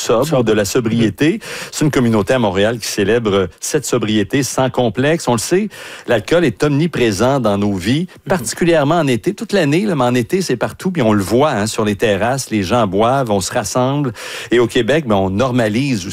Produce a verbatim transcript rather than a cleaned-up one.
sobre, sobre. de la sobriété. C'est une communauté à Montréal qui célèbre cette sobriété sans complexe. On le sait, l'alcool est omniprésent dans nos vies, particulièrement en été, toute l'année, là, mais en été, c'est partout, puis on le voit hein, sur les terrasses, les gens boivent, on se rassemble. Et au Québec, ben, on normalise